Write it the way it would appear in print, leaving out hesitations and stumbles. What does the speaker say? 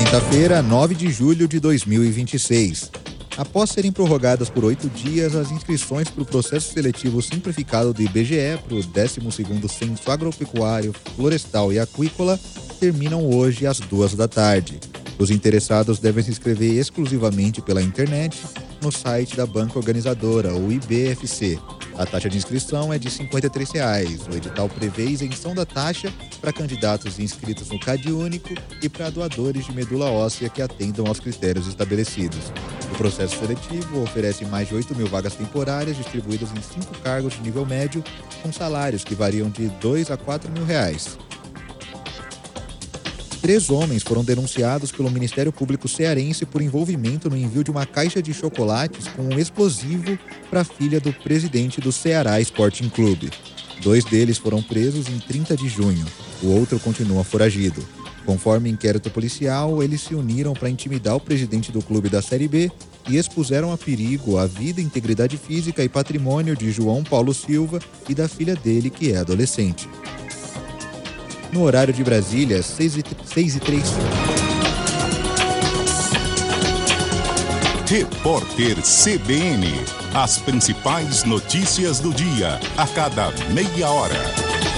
Quinta-feira, 9 de julho de 2026. Após serem prorrogadas por 8 dias, as inscrições para o processo seletivo simplificado do IBGE para o 12º Censo Agropecuário, Florestal e Aquícola terminam hoje às 2 da tarde. Os interessados devem se inscrever exclusivamente pela internet no site da banca organizadora, o IBFC. A taxa de inscrição é de R$ 53. O edital prevê isenção da taxa para candidatos inscritos no CadÚnico e para doadores de medula óssea que atendam aos critérios estabelecidos. O processo seletivo oferece mais de 8.000 vagas temporárias distribuídas em 5 cargos de nível médio, com salários que variam de R$ 2 a R$ 4.000. 3 homens foram denunciados pelo Ministério Público cearense por envolvimento no envio de uma caixa de chocolates com um explosivo para a filha do presidente do Ceará Sporting Clube. 2 deles foram presos em 30 de junho. O outro continua foragido. Conforme inquérito policial, eles se uniram para intimidar o presidente do clube da Série B e expuseram a perigo a vida, integridade física e patrimônio de João Paulo Silva e da filha dele, que é adolescente. No horário de Brasília, 6h03. Repórter CBN. As principais notícias do dia, a cada meia hora.